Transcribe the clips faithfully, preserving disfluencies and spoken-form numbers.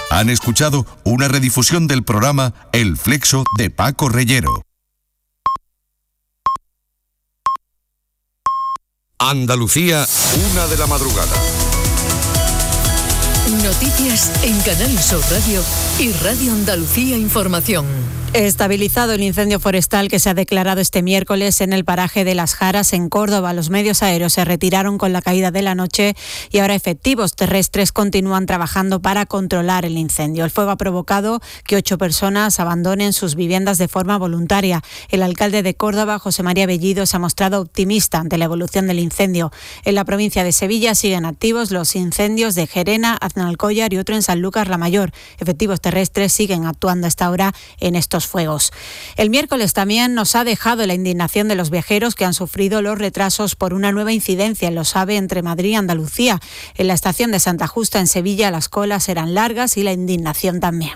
Han escuchado una redifusión del programa El Flexo de Paco Reyero. Andalucía, una de la madrugada. Noticias en Canal Sur Radio y Radio Andalucía Información. Estabilizado el incendio forestal que se ha declarado este miércoles en el paraje de Las Jaras, en Córdoba. Los medios aéreos se retiraron con la caída de la noche y ahora efectivos terrestres continúan trabajando para controlar el incendio. El fuego ha provocado que ocho personas abandonen sus viviendas de forma voluntaria. El alcalde de Córdoba, José María Bellido, se ha mostrado optimista ante la evolución del incendio. En la provincia de Sevilla siguen activos los incendios de Gerena, Aznalcóllar y otro en Sanlúcar la Mayor. Efectivos terrestres siguen actuando a esta hora en estos fuegos. El miércoles también nos ha dejado la indignación de los viajeros que han sufrido los retrasos por una nueva incidencia en los AVE entre Madrid y Andalucía. En la estación de Santa Justa, en Sevilla, las colas eran largas y la indignación también.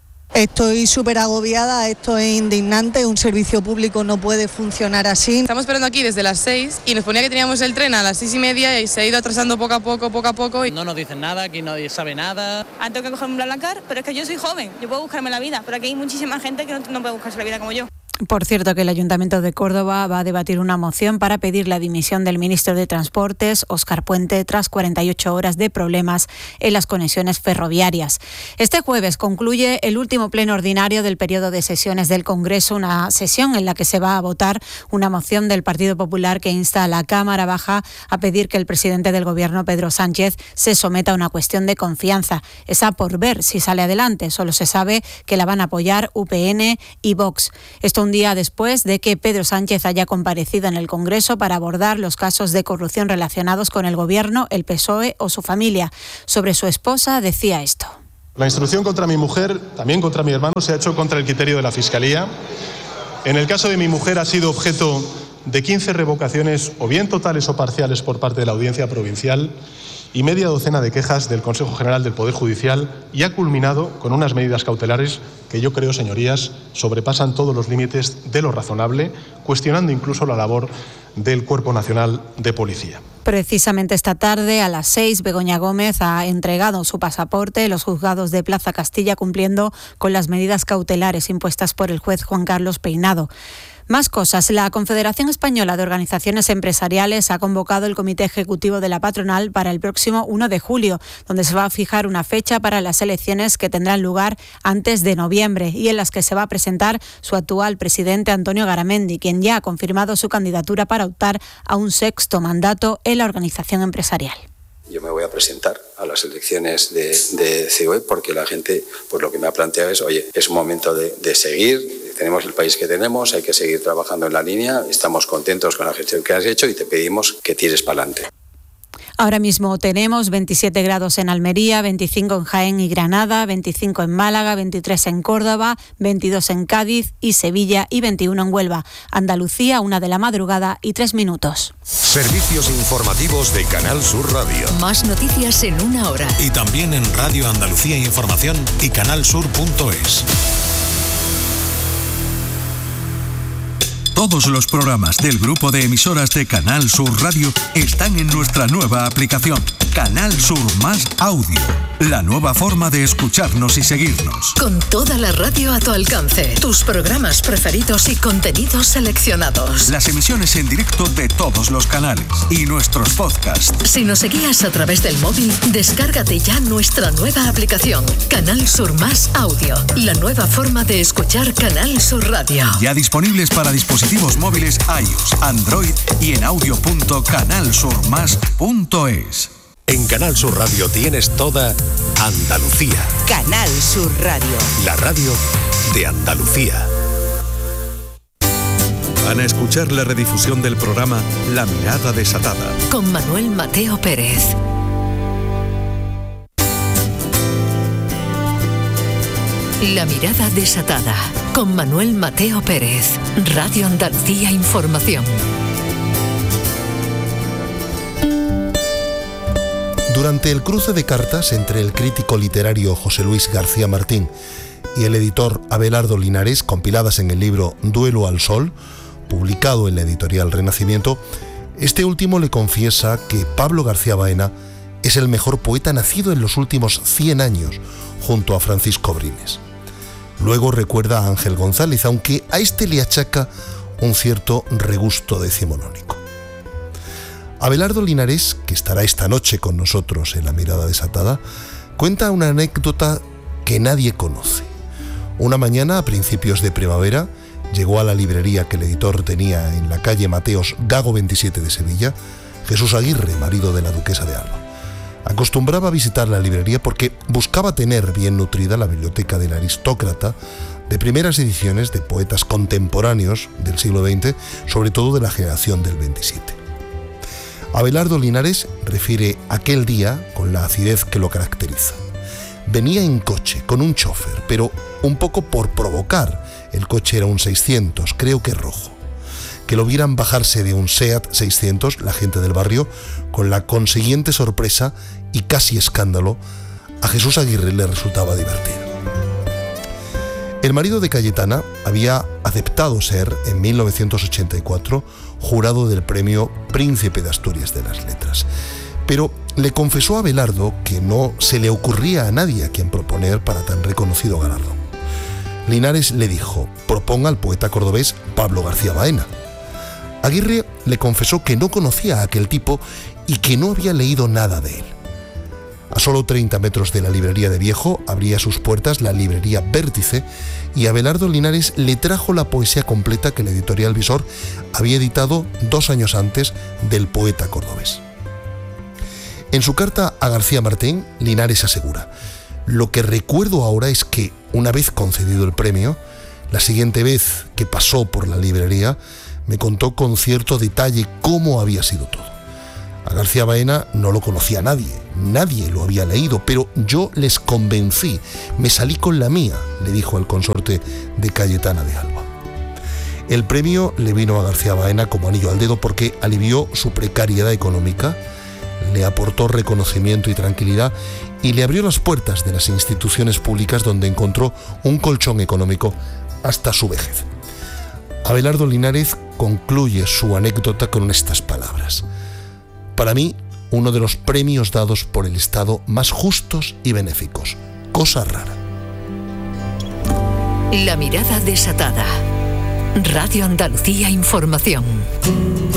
Estoy súper agobiada, esto es indignante, un servicio público no puede funcionar así. Estamos esperando aquí desde las seis y nos ponía que teníamos el tren a las seis y media y se ha ido atrasando poco a poco, poco a poco. No nos dicen nada, aquí nadie sabe nada. Ah, tengo que cogerme un BlaBlaCar, pero es que yo soy joven, yo puedo buscarme la vida, pero aquí hay muchísima gente que no, no puede buscarse la vida como yo. Por cierto, que el Ayuntamiento de Córdoba va a debatir una moción para pedir la dimisión del ministro de Transportes, Óscar Puente, tras cuarenta y ocho horas de problemas en las conexiones ferroviarias. Este jueves concluye el último pleno ordinario del periodo de sesiones del Congreso, una sesión en la que se va a votar una moción del Partido Popular que insta a la Cámara Baja a pedir que el presidente del Gobierno, Pedro Sánchez, se someta a una cuestión de confianza. Esa por ver si sale adelante. Solo se sabe que la van a apoyar U P N y Vox. Esto un día después de que Pedro Sánchez haya comparecido en el Congreso para abordar los casos de corrupción relacionados con el Gobierno, el P S O E o su familia. Sobre su esposa decía esto. La instrucción contra mi mujer, también contra mi hermano, se ha hecho contra el criterio de la Fiscalía. En el caso de mi mujer ha sido objeto de quince revocaciones, o bien totales o parciales, por parte de la Audiencia Provincial y media docena de quejas del Consejo General del Poder Judicial, y ha culminado con unas medidas cautelares que yo creo, señorías, sobrepasan todos los límites de lo razonable, cuestionando incluso la labor del Cuerpo Nacional de Policía. Precisamente esta tarde, a las seis, Begoña Gómez ha entregado su pasaporte en los juzgados de Plaza Castilla, cumpliendo con las medidas cautelares impuestas por el juez Juan Carlos Peinado. Más cosas. La Confederación Española de Organizaciones Empresariales ha convocado el Comité Ejecutivo de la Patronal para el próximo uno de julio, donde se va a fijar una fecha para las elecciones que tendrán lugar antes de noviembre y en las que se va a presentar su actual presidente, Antonio Garamendi, quien ya ha confirmado su candidatura para optar a un sexto mandato en la organización empresarial. Yo me voy a presentar a las elecciones de, de C O E porque la gente, pues lo que me ha planteado es, oye, es un momento de, de seguir, tenemos el país que tenemos, hay que seguir trabajando en la línea, estamos contentos con la gestión que has hecho y te pedimos que tires para adelante. Ahora mismo tenemos veintisiete grados en Almería, veinticinco en Jaén y Granada, veinticinco en Málaga, veintitrés en Córdoba, veintidós en Cádiz y Sevilla y veintiuno en Huelva. Andalucía, una de la madrugada y tres minutos. Servicios informativos de Canal Sur Radio. Más noticias en una hora. Y también en Radio Andalucía Información y canal sur punto es. Todos los programas del grupo de emisoras de Canal Sur Radio están en nuestra nueva aplicación, Canal Sur Más Audio, la nueva forma de escucharnos y seguirnos. Con toda la radio a tu alcance, tus programas preferidos y contenidos seleccionados. Las emisiones en directo de todos los canales y nuestros podcasts. Si nos seguías a través del móvil, descárgate ya nuestra nueva aplicación, Canal Sur Más Audio, la nueva forma de escuchar Canal Sur Radio. Ya disponibles para dispositivos móviles iOS, Android y en audio punto canal sur más punto es. En Canal Sur Radio tienes toda Andalucía. Canal Sur Radio. La radio de Andalucía. Van a escuchar la redifusión del programa La Mirada Desatada. Con Manuel Mateo Pérez. La Mirada Desatada, con Manuel Mateo Pérez, Radio Andalucía Información. Durante el cruce de cartas entre el crítico literario José Luis García Martín y el editor Abelardo Linares, compiladas en el libro Duelo al Sol, publicado en la editorial Renacimiento, este último le confiesa que Pablo García Baena es el mejor poeta nacido en los últimos cien años, junto a Francisco Brines. Luego recuerda a Ángel González, aunque a este le achaca un cierto regusto decimonónico. Abelardo Linares, que estará esta noche con nosotros en La Mirada Desatada, cuenta una anécdota que nadie conoce. Una mañana, a principios de primavera, llegó a la librería que el editor tenía en la calle Mateos Gago veintisiete de Sevilla, Jesús Aguirre, marido de la duquesa de Alba. Acostumbraba a visitar la librería porque buscaba tener bien nutrida la biblioteca del aristócrata de primeras ediciones de poetas contemporáneos del siglo veinte, sobre todo de la generación del veintisiete. Abelardo Linares refiere aquel día con la acidez que lo caracteriza. Venía en coche, con un chofer, pero un poco por provocar. El coche era un seiscientos, creo que rojo. Que lo vieran bajarse de un SEAT seiscientos, la gente del barrio, con la consiguiente sorpresa y casi escándalo, a Jesús Aguirre le resultaba divertido. El marido de Cayetana había aceptado ser, en mil novecientos ochenta y cuatro, jurado del premio Príncipe de Asturias de las Letras. Pero le confesó a Abelardo que no se le ocurría a nadie a quien proponer para tan reconocido galardón. Linares le dijo: proponga al poeta cordobés Pablo García Baena. Aguirre le confesó que no conocía a aquel tipo y que no había leído nada de él. A solo treinta metros de la librería de Viejo abría sus puertas la librería Vértice y Abelardo Linares le trajo la poesía completa que la editorial Visor había editado dos años antes del poeta cordobés. En su carta a García Martín, Linares asegura: lo que recuerdo ahora es que, una vez concedido el premio, la siguiente vez que pasó por la librería, me contó con cierto detalle cómo había sido todo. A García Baena no lo conocía nadie, nadie lo había leído, pero yo les convencí, me salí con la mía, le dijo al consorte de Cayetana de Alba. El premio le vino a García Baena como anillo al dedo porque alivió su precariedad económica, le aportó reconocimiento y tranquilidad y le abrió las puertas de las instituciones públicas donde encontró un colchón económico hasta su vejez. Abelardo Linares concluye su anécdota con estas palabras: para mí, uno de los premios dados por el Estado más justos y benéficos. Cosa rara. La Mirada Desatada. Radio Andalucía Información.